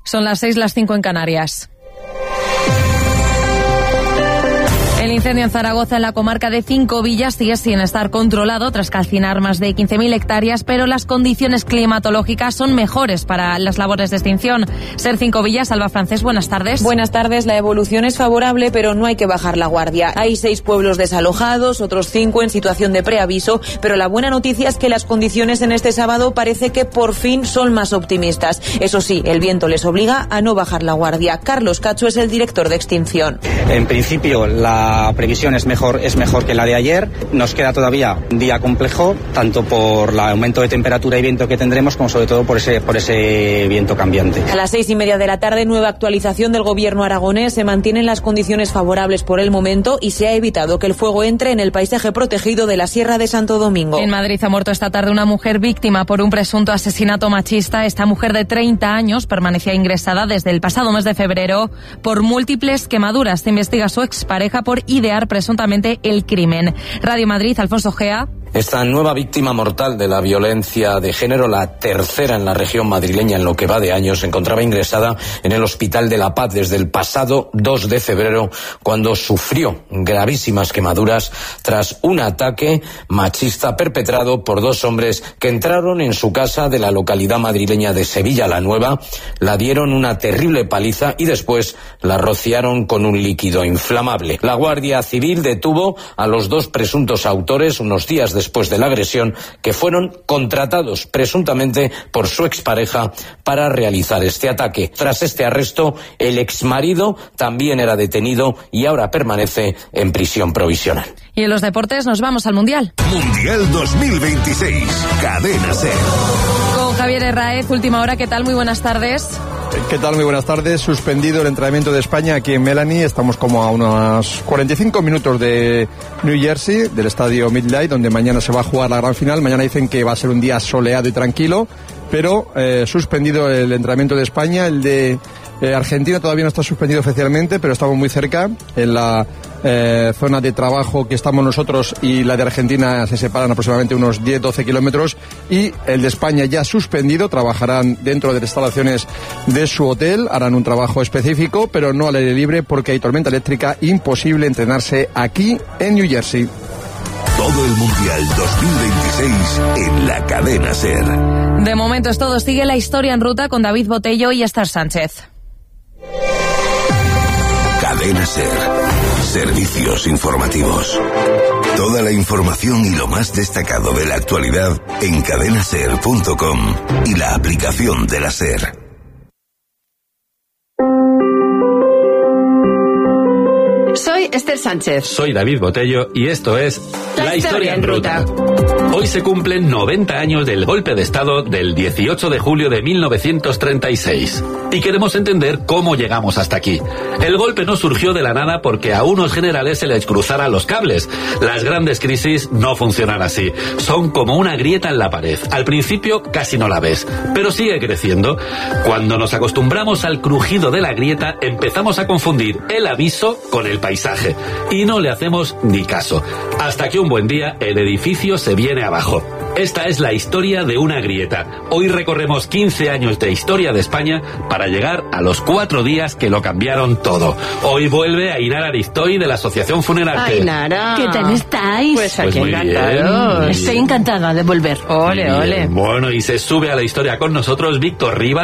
Son las 6, las 5 en Canarias. El incendio en Zaragoza, en la comarca de Cinco Villas, sigue sin estar controlado tras calcinar más de 15.000 hectáreas, pero las condiciones climatológicas son mejores para las labores de extinción. Ser Cinco Villas, Alba Francés, buenas tardes. Buenas tardes, la evolución es favorable, pero no hay que bajar la guardia. Hay 6 pueblos desalojados, otros 5 en situación de preaviso, pero la buena noticia es que las condiciones en este sábado parece que por fin son más optimistas. Eso sí, el viento les obliga a no bajar la guardia. Carlos Cacho es el director de extinción. En principio, la previsión es mejor que la de ayer. Nos queda todavía un día complejo, tanto por el aumento de temperatura y viento que tendremos, como sobre todo por ese viento cambiante. A las 6:30 de la tarde, nueva actualización del gobierno aragonés. Se mantienen las condiciones favorables por el momento y se ha evitado que el fuego entre en el paisaje protegido de la Sierra de Santo Domingo. En Madrid ha muerto esta tarde una mujer víctima por un presunto asesinato machista. Esta mujer de 30 años permanecía ingresada desde el pasado mes de febrero por múltiples quemaduras. Se investiga a su expareja por idear presuntamente el crimen. Radio Madrid, Alfonso Gea. Esta nueva víctima mortal de la violencia de género, la tercera en la región madrileña en lo que va de años, se encontraba ingresada en el Hospital de la Paz desde el pasado 2 de febrero, cuando sufrió gravísimas quemaduras tras un ataque machista perpetrado por 2 hombres que entraron en su casa de la localidad madrileña de Sevilla la Nueva, la dieron una terrible paliza y después la rociaron con un líquido inflamable. La Guardia Civil detuvo a los 2 presuntos autores unos días después de la agresión, que fueron contratados presuntamente por su expareja para realizar este ataque. Tras este arresto, el exmarido también era detenido y ahora permanece en prisión provisional. Y en los deportes nos vamos al Mundial. Mundial 2026, Cadena SER. Con Javier Herráez, Última Hora, ¿qué tal? Muy buenas tardes. ¿Qué tal? Muy buenas tardes. Suspendido el entrenamiento de España aquí en Melanie. Estamos como a unos 45 minutos de New Jersey, del estadio Midlight, donde mañana se va a jugar la gran final. Mañana dicen que va a ser un día soleado y tranquilo, pero suspendido el entrenamiento de España. El de Argentina todavía no está suspendido oficialmente, pero estamos muy cerca. En la zona de trabajo que estamos nosotros y la de Argentina se separan aproximadamente unos 10-12 kilómetros, y el de España ya suspendido. Trabajarán dentro de las instalaciones de su hotel, harán un trabajo específico, pero no al aire libre porque hay tormenta eléctrica, imposible entrenarse aquí en New Jersey. Todo el Mundial 2026 en la Cadena SER. De momento es todo. Sigue la historia en ruta con David Botello y Esther Sánchez. Cadena SER. Servicios informativos. Toda la información y lo más destacado de la actualidad en cadenaser.com y la aplicación de la SER. Soy Esther Sánchez. Soy David Botello y esto es La Historia en Ruta. Hoy se cumplen 90 años del golpe de Estado del 18 de julio de 1936. Y queremos entender cómo llegamos hasta aquí. El golpe no surgió de la nada porque a unos generales se les cruzaran los cables. Las grandes crisis no funcionan así. Son como una grieta en la pared. Al principio casi no la ves, pero sigue creciendo. Cuando nos acostumbramos al crujido de la grieta, empezamos a confundir el aviso con el paisaje y no le hacemos ni caso. Hasta que un buen día el edificio se viene abajo. Esta es la historia de una grieta. Hoy recorremos 15 años de historia de España para llegar a los 4 días que lo cambiaron todo. Hoy vuelve Ainara Aristoy de la Asociación Funeral. Ainara, ¿qué tal estáis? Pues aquí muy encantados. Estoy encantada de volver. Ole, ole. Bueno, y se sube a la historia con nosotros Víctor Rivas.